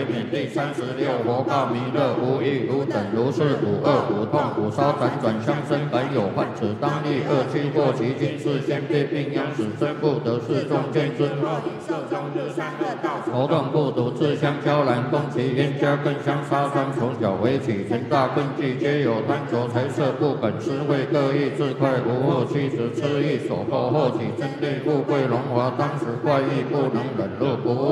为免。第36，佛告弥勒：无一无等，如是无恶无痛无烧辗转相生，本有患此当立恶趣过其今世先必并殃死生不得是众见尊。寿终日三恶道，头痛不睹，自相交然，攻其冤家，更相杀伤。从小为起，成大棍计，皆有贪着财色，不肯施惠，各异自快，无恶妻子，痴意所迫，后起争利，富贵荣华，当时怪异，不能忍辱不